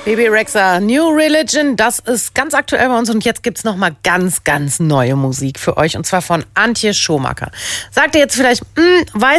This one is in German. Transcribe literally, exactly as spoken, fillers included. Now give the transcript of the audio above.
Bebe Rexha, New Religion, das ist ganz aktuell bei uns und jetzt gibt's noch mal ganz, ganz neue Musik für euch und zwar von Antje Schumacher. Sagt ihr jetzt vielleicht, hm, weiß